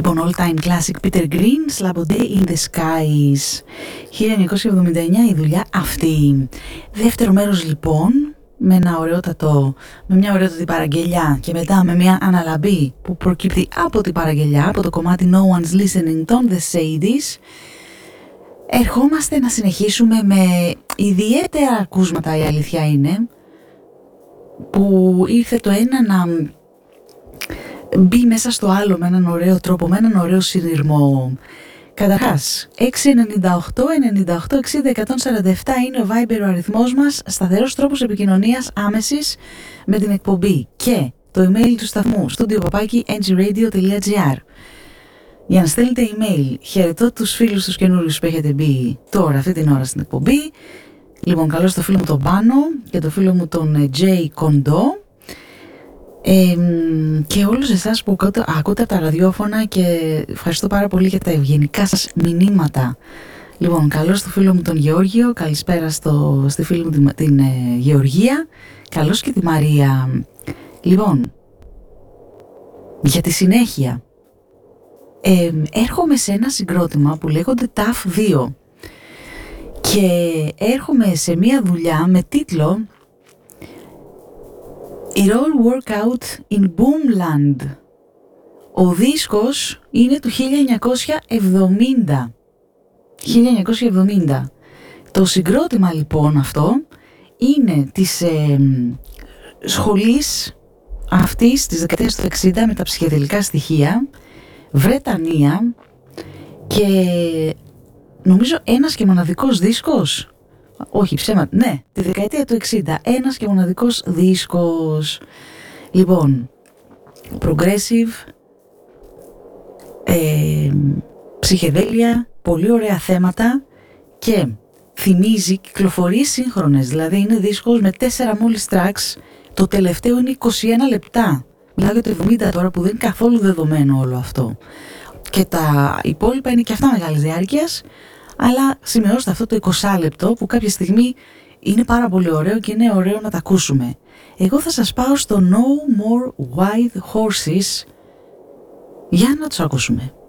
Λοιπόν, all time classic Peter Green, Slab Day in the Skies, 1979 η δουλειά αυτή. Δεύτερο μέρος λοιπόν, με μια ωραιότατη παραγγελιά και μετά με μια αναλαμπή που προκύπτει από την παραγγελιά, από το κομμάτι No One's Listening των The Sadies. Ερχόμαστε να συνεχίσουμε με ιδιαίτερα ακούσματα, η αλήθεια είναι, που ήρθε το ένα να μπει μέσα στο άλλο με έναν ωραίο τρόπο, με έναν ωραίο συνειρμό. Καταρχάς, 698-98-60-147 είναι ο Viber ο αριθμός μας, σταθερός τρόπος επικοινωνίας άμεσης με την εκπομπή, και το email του σταθμού studio@ngradio.gr. Για να στέλνετε email, χαιρετώ τους φίλους τους καινούριους που έχετε μπει τώρα αυτή την ώρα στην εκπομπή. Λοιπόν, καλώς το φίλο μου τον Πάνο και το φίλο μου τον Jay Κοντό. Και όλους εσάς που ακούτε από τα ραδιόφωνα, και ευχαριστώ πάρα πολύ για τα ευγενικά σας μηνύματα. Λοιπόν, καλώς το φίλο μου τον Γεώργιο, καλησπέρα στη φίλη μου την Γεωργία, καλώς και τη Μαρία. Λοιπόν, για τη συνέχεια, έρχομαι σε ένα συγκρότημα που λέγονται TAF 2 και έρχομαι σε μια δουλειά με τίτλο It all work out in Boomland. Ο δίσκος είναι του 1970. Το συγκρότημα λοιπόν αυτό είναι της σχολής αυτής της δεκαετίας του 60 με τα ψυχεδελικά στοιχεία, Βρετανία, και νομίζω ένας και μοναδικός δίσκος. Όχι, ψέματα, ναι, τη δεκαετία του 60, ένας και μοναδικός δίσκος. Λοιπόν, progressive, ψυχεδέλεια, πολύ ωραία θέματα, και θυμίζει κυκλοφορίες σύγχρονες. Δηλαδή είναι δίσκος με 4 μόλις tracks, το τελευταίο είναι 21 λεπτά. Μιλάω για το 70 τώρα, που δεν είναι καθόλου δεδομένο όλο αυτό. Και τα υπόλοιπα είναι και αυτά μεγάλης διάρκειας. Αλλά σημειώστε αυτό το 20 λεπτό που κάποια στιγμή είναι πάρα πολύ ωραίο και είναι ωραίο να τα ακούσουμε. Εγώ θα σας πάω στο No More White Horses για να τους ακούσουμε.